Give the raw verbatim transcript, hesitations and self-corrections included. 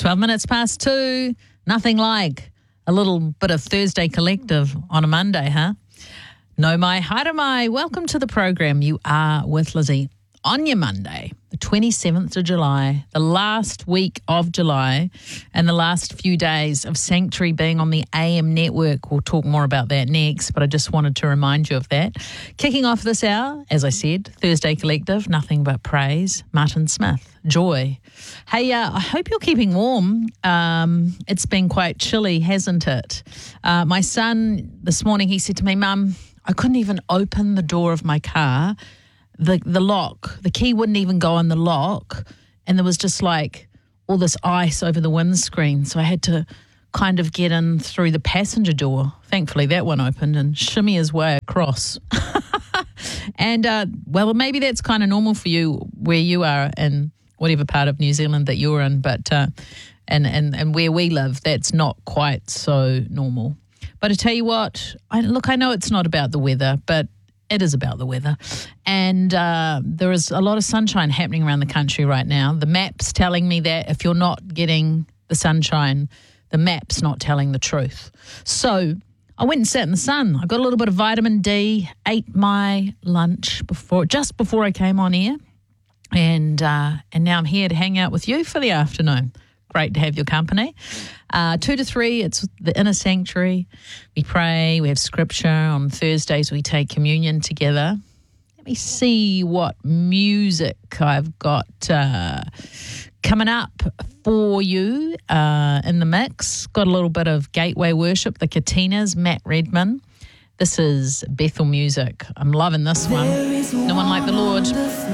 twelve minutes past two. Nothing like a little bit of Thursday Collective on a Monday, huh? No mai, haere mai. Welcome to the program. You are with Lizzie on your Monday, the twenty-seventh of July, the last week of July and the last few days of Sanctuary being on the A M network. We'll talk more about that next, but I just wanted to remind you of that. Kicking off this hour, as I said, Thursday Collective, nothing but praise, Martin Smith, Joy. Hey, uh, I hope you're keeping warm. Um, it's been quite chilly, hasn't it? Uh, my son, this morning, he said to me, Mum, I couldn't even open the door of my car. The the lock, the key wouldn't even go on the lock, and there was just like all this ice over the windscreen. So I had to kind of get in through the passenger door. Thankfully, that one opened and shimmy his way across. and, uh, well, maybe that's kind of normal for you where you are in whatever part of New Zealand that you're in, but uh, and, and, and where we live, that's not quite so normal. But I tell you what, I, look, I know it's not about the weather, but it is about the weather. And uh, there is a lot of sunshine happening around the country right now. The map's telling me that if you're not getting the sunshine, the map's not telling the truth. So I went and sat in the sun. I got a little bit of vitamin D, ate my lunch before, just before I came on air. And, uh, and now I'm here to hang out with you for the afternoon. Great to have your company. Uh, two to three, it's the inner sanctuary. We pray, we have scripture. On Thursdays, we take communion together. Let me see what music I've got uh, coming up for you uh, in the mix. Got a little bit of Gateway Worship, the Katinas, Matt Redman. This is Bethel music. I'm loving this one. No one like the Lord.